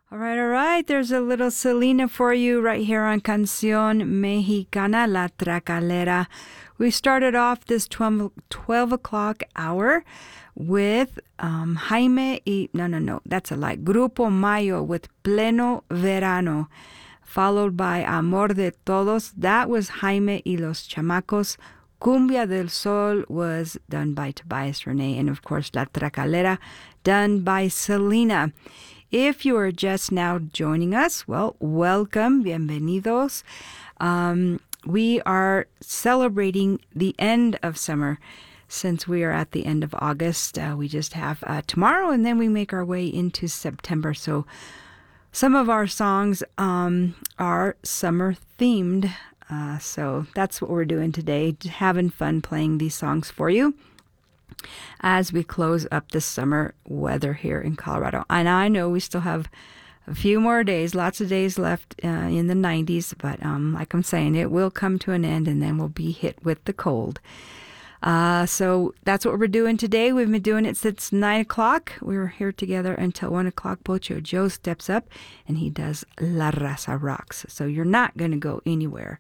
All right. There's a little Selena for you right here on Canción Mexicana, La Tracalera. We started off this 12 o'clock hour with Jaime y... No, that's a lie. Grupo Mayo with Pleno Verano, followed by Amor de Todos. That was Jaime y los Chamacos. Cumbia del Sol was done by Tobias Renee. And of course, La Tracalera, done by Selena. If you are just now joining us, well, welcome, bienvenidos. We are celebrating the end of summer since we are at the end of August. We just have tomorrow, and then we make our way into September. So some of our songs are summer themed. So that's what we're doing today, having fun playing these songs for you as we close up the summer weather here in Colorado. And I know we still have a few more days, lots of days left in the 90s, but like I'm saying, it will come to an end and then we'll be hit with the cold. So that's what we're doing today. We've been doing it since 9 o'clock. We were here together until 1 o'clock. Pocho Joe steps up and he does La Raza Rocks. So you're not going to go anywhere.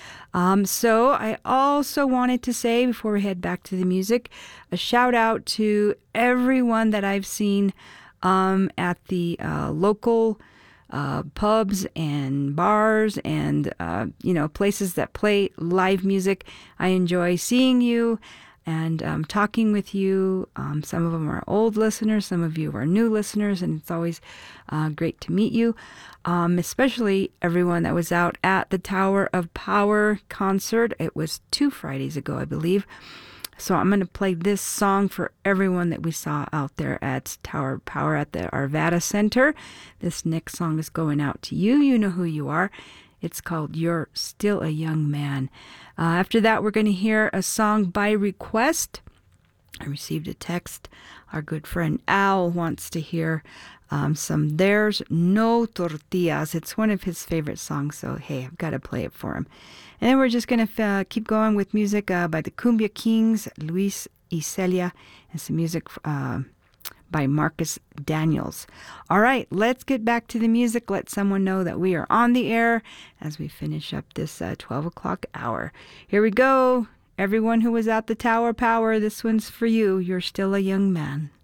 So I also wanted to say, before we head back to the music, a shout out to everyone that I've seen at the local pubs and bars and, places that play live music. I enjoy seeing you and talking with you. Some of them are old listeners, some of you are new listeners, and it's always great to meet you. Especially everyone that was out at the Tower of Power concert. It was 2 Fridays ago, I believe. So I'm going to play this song for everyone that we saw out there at Tower of Power at the Arvada Center. This next song is going out to you. You know who you are. It's called You're Still a Young Man. After that, we're going to hear a song by request. I received a text. Our good friend Al wants to hear some There's No Tortillas. It's one of his favorite songs, so hey, I've got to play it for him. And then we're just going to keep going with music by the Cumbia Kings, Luis y Celia, and some music by Marcus Daniels. All right, let's get back to the music. Let someone know that we are on the air as we finish up this 12 o'clock hour. Here we go. Everyone who was at the Tower of Power, this one's for you. You're still a young man.